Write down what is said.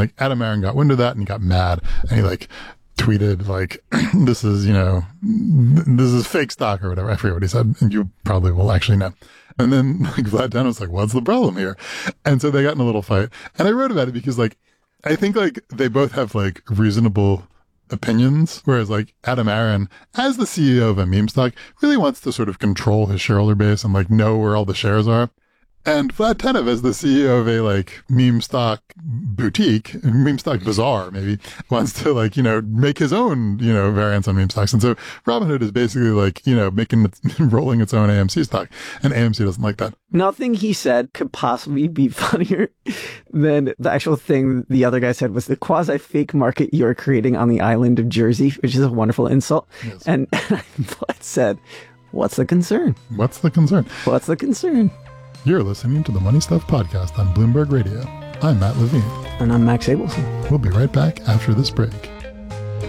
like Adam Aaron got wind of that and he got mad and he like tweeted like, this is, you know, this is fake stock or whatever. I forget what he said. And you probably will actually know. And then like Vlad Tenev was like, what's the problem here? And so they got in a little fight. And I wrote about it because like, I think like they both have like reasonable opinions, whereas like Adam Aaron, as the CEO of a meme stock, really wants to sort of control his shareholder base and like know where all the shares are. And Vlad Tenev, as the CEO of a like meme stock boutique, meme stock bazaar, maybe wants to like, you know, make his own, you know, variants on meme stocks. And so Robinhood is basically like, you know, rolling its own AMC stock, and AMC doesn't like that. Nothing he said could possibly be funnier than the actual thing the other guy said was the quasi-fake market you're creating on the island of Jersey, which is a wonderful insult. Yes. And Vlad said, what's the concern? What's the concern? What's the concern? You're listening to the Money Stuff Podcast on Bloomberg Radio. I'm Matt Levine. And I'm Max Abelson. We'll be right back after this break.